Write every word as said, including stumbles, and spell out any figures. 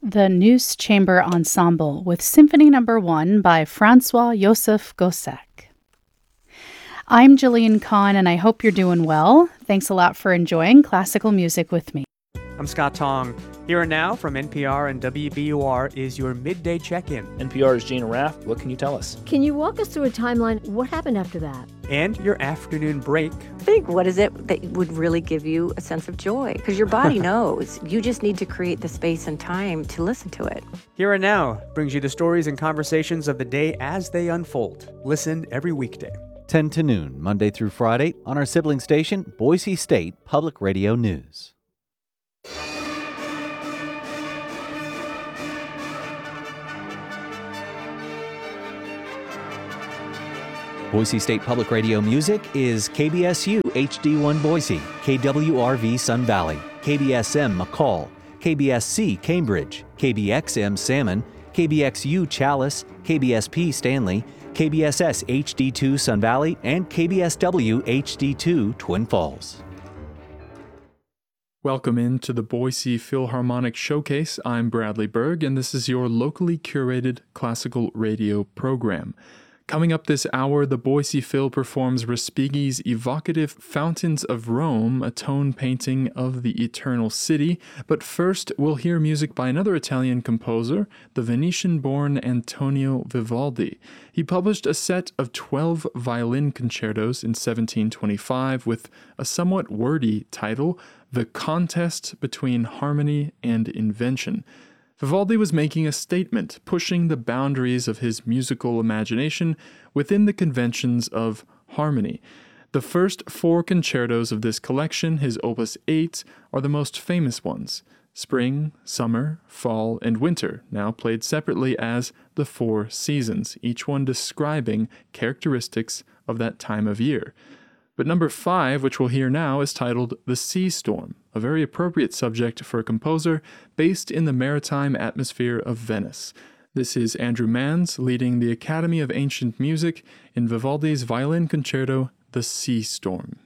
the Neuse Chamber Ensemble with Symphony Number One by Francois Joseph Gossec. I'm Jillian Kahn, and I hope you're doing well. Thanks a lot for enjoying classical music with me. I'm Scott Tong. Here and now from N P R and W B U R is your midday check-in. N P R's Gina Raff. What can you tell us? Can you walk us through a timeline? What happened after that? And your afternoon break. Think, what is it that would really give you a sense of joy? Because your body knows. You just need to create the space and time to listen to it. Here and Now brings you the stories and conversations of the day as they unfold. Listen every weekday. ten to noon, Monday through Friday, on our sibling station, Boise State Public Radio News. Boise State Public Radio music is K B S U H D one Boise, K W R V Sun Valley, K B S M McCall, K B S C Cambridge, K B X M Salmon, K B X U Chalice, K B S P Stanley, K B S S H D two Sun Valley, and K B S W H D two Twin Falls. Welcome into the Boise Philharmonic Showcase. I'm Bradley Berg, and this is your locally curated classical radio program. Coming up this hour, the Boise Phil performs Respighi's evocative Fountains of Rome, a tone painting of the Eternal City. But first, we'll hear music by another Italian composer, the Venetian-born Antonio Vivaldi. He published a set of twelve violin concertos in seventeen twenty-five with a somewhat wordy title, The Contest Between Harmony and Invention. Vivaldi was making a statement, pushing the boundaries of his musical imagination within the conventions of harmony. The first four concertos of this collection, his Opus eight, are the most famous ones: Spring, Summer, Fall, and Winter, now played separately as the Four Seasons, each one describing characteristics of that time of year. But number five, which we'll hear now, is titled The Sea Storm, a very appropriate subject for a composer based in the maritime atmosphere of Venice. This is Andrew Manns leading the Academy of Ancient Music in Vivaldi's violin concerto, The Sea Storm.